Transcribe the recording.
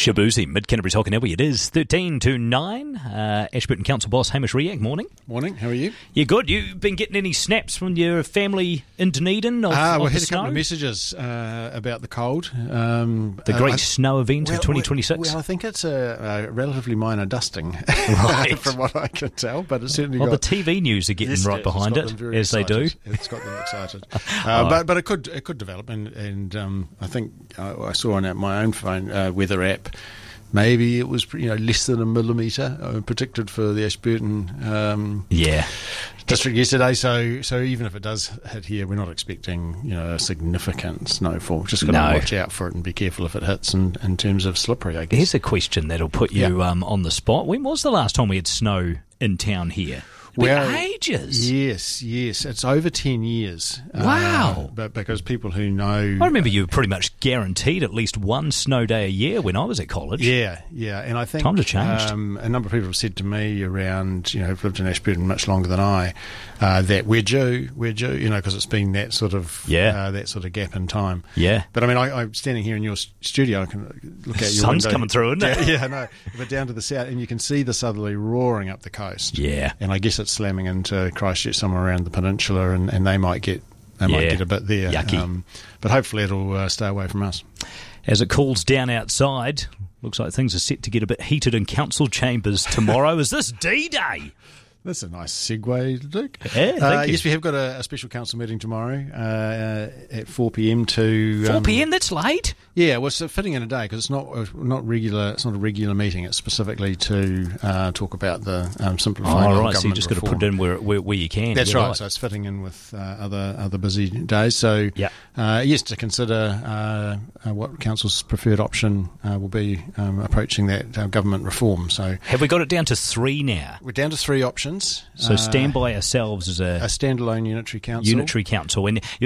Shabuzi, Mid-Canterbury's Hockey Network. It is 13 to 9. Ashburton Council boss Hamish Riak, morning. Morning, how are you? Yeah, good. You been getting any snaps from your family in Dunedin We of the had a snow? couple of messages about the cold. The great snow event of 2026? Well, I think it's a relatively minor dusting, Right. from what I can tell, but it's certainly Well, got... the TV news are getting right behind it, as they do. It's got them excited. But it could develop, and I think I saw on my own phone weather app, maybe it was less than a millimetre predicted for the Ashburton district yesterday. So even if it does hit here, we're not expecting a significant snowfall. Just got to watch out for it and be careful if it hits in terms of slippery, I guess. Here's a question that'll put you on the spot. When was the last time we had snow in town here? Ages. Yes. It's over 10 years. Wow. But because people who know... I remember you were pretty much guaranteed at least one snow day a year when I was at college. Yeah. And I think... Times have changed. A number of people have said to me around, who've lived in Ashburton much longer than I, that we're due, because it's been that sort of gap in time. Yeah. But I mean, I'm standing here in your studio, I can look out your sun's window. Coming through, isn't it? Yeah, no. But down to the south, and you can see the southerly roaring up the coast. Yeah. And I guess it's slamming into Christchurch, somewhere around the peninsula, and they might get a bit there. Yucky. But hopefully it'll stay away from us. As it cools down outside, looks like things are set to get a bit heated in council chambers tomorrow. Is this D-Day? That's a nice segue, Luke. Yeah, thank you. Yes, we have got a special council meeting tomorrow at 4 p.m. to... 4 p.m? That's late? Yeah, well, it's fitting in a day because it's not regular. It's not a regular meeting. It's specifically to talk about the simplifying of government so you just got to put it in where you can. That's right. So it's fitting in with other busy days. So yes, to consider what council's preferred option will be approaching that government reform. So have we got it down to 3 now? We're down to 3 options. So stand by ourselves as a standalone unitary council. And